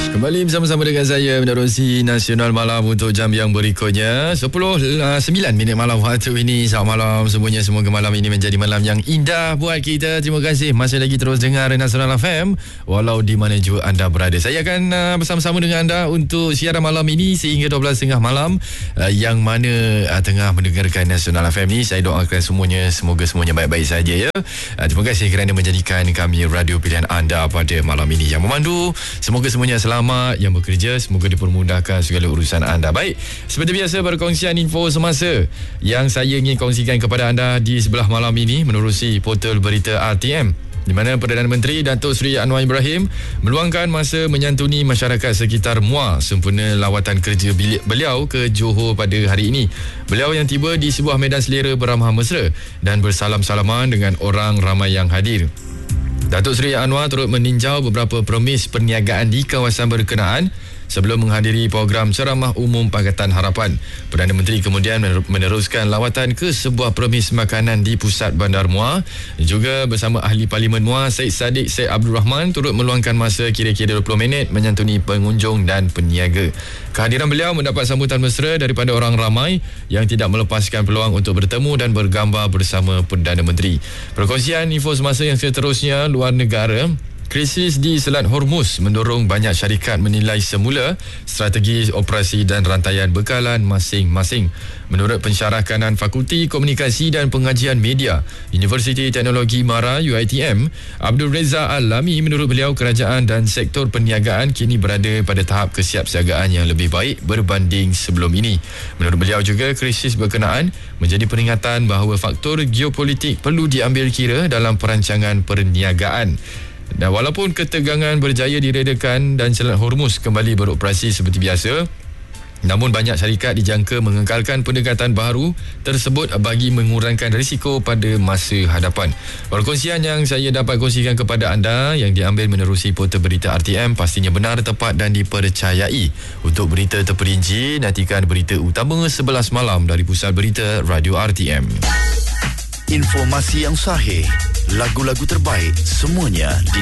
Kembali bersama-sama dengan saya menerusi Nasional Malam untuk jam yang berikutnya 9 minit malam waktu ini. Selamat malam semuanya. Semoga malam ini menjadi malam yang indah buat kita. Terima kasih masih lagi terus dengar Nasional FM walau di mana juga anda berada. Saya akan bersama-sama dengan anda untuk siaran malam ini sehingga 12.30 malam, yang mana tengah mendengarkan Nasional FM ni. Saya doakan semuanya, semoga semuanya baik-baik saja ya. Terima kasih kerana menjadikan kami radio pilihan anda pada malam ini. Yang memandu, semoga semuanya selamat. Yang bekerja, semoga dipermudahkan segala urusan anda. Baik, seperti biasa perkongsian info semasa yang saya ingin kongsikan kepada anda di sebelah malam ini menerusi portal berita RTM, di mana Perdana Menteri Datuk Seri Anwar Ibrahim meluangkan masa menyantuni masyarakat sekitar MUA sempena lawatan kerja beliau ke Johor pada hari ini. Beliau yang tiba di sebuah medan selera beramah mesra dan bersalam-salaman dengan orang ramai yang hadir. Datuk Seri Anwar turut meninjau beberapa premis perniagaan di kawasan berkenaan sebelum menghadiri program ceramah umum Pakatan Harapan. Perdana Menteri kemudian meneruskan lawatan ke sebuah premis makanan di pusat Bandar Muar. Juga bersama Ahli Parlimen Muar Syed Saddiq Syed Abdul Rahman turut meluangkan masa kira-kira 20 minit menyantuni pengunjung dan peniaga. Kehadiran beliau mendapat sambutan mesra daripada orang ramai yang tidak melepaskan peluang untuk bertemu dan bergambar bersama Perdana Menteri. Perkongsian info semasa yang seterusnya, luar negara. Krisis di Selat Hormuz mendorong banyak syarikat menilai semula strategi operasi dan rantaian bekalan masing-masing. Menurut pensyarah kanan Fakulti Komunikasi dan Pengajian Media Universiti Teknologi MARA UiTM, Abdul Reza Al-Lami, menurut beliau kerajaan dan sektor perniagaan kini berada pada tahap kesiapsiagaan yang lebih baik berbanding sebelum ini. Menurut beliau juga, krisis berkenaan menjadi peringatan bahawa faktor geopolitik perlu diambil kira dalam perancangan perniagaan. Dan walaupun ketegangan berjaya diredakan dan Selat Hormuz kembali beroperasi seperti biasa, namun banyak syarikat dijangka mengekalkan pendekatan baru tersebut bagi mengurangkan risiko pada masa hadapan. Perkongsian yang saya dapat kongsikan kepada anda yang diambil menerusi portal berita RTM pastinya benar, tepat dan dipercayai. Untuk berita terperinci, nantikan berita utama 11 malam dari Pusat Berita Radio RTM. Informasi yang sahih, lagu-lagu terbaik, semuanya di